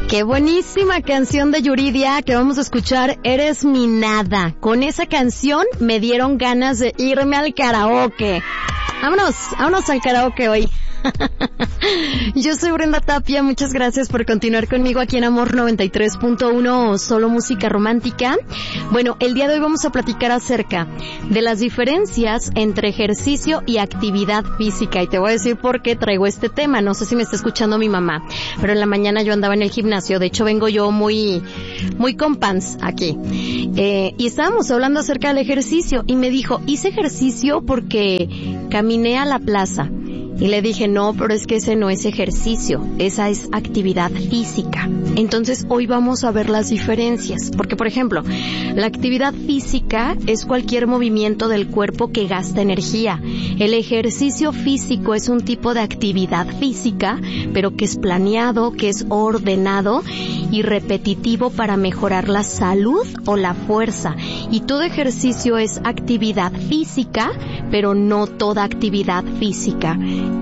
Qué buenísima canción de Yuridia que vamos a escuchar, Eres mi nada. Con esa canción me dieron ganas de irme al karaoke. Vámonos al karaoke hoy. Yo soy Brenda Tapia, muchas gracias por continuar conmigo aquí en Amor 93.1, solo música romántica. Bueno, el día de hoy vamos a platicar acerca de las diferencias entre ejercicio y actividad física, y te voy a decir por qué traigo este tema. No sé si me está escuchando mi mamá, pero en la mañana yo andaba en el gimnasio, de hecho vengo yo muy con pants aquí, y estábamos hablando acerca del ejercicio, y me dijo, hice ejercicio porque caminé a la plaza. Y le dije, no, pero es que ese no es ejercicio, esa es actividad física. Entonces hoy vamos a ver las diferencias, porque por ejemplo, la actividad física es cualquier movimiento del cuerpo que gasta energía. El ejercicio físico es un tipo de actividad física, pero que es planeado, que es ordenado y repetitivo para mejorar la salud o la fuerza. Y todo ejercicio es actividad física, pero no toda actividad física